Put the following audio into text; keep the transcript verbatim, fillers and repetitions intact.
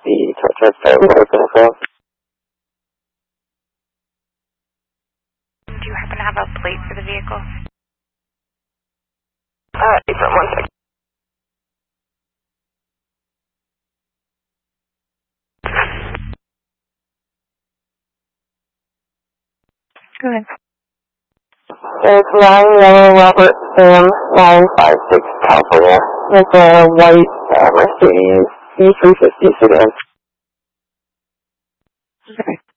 the tow truck that was open as well. Do you happen to have a plate for the vehicle? Uh, from one second. Go ahead. It's nine Yellow Robert Sam nine five six California with a white uh, Mercedes E three fifty sedan. Okay.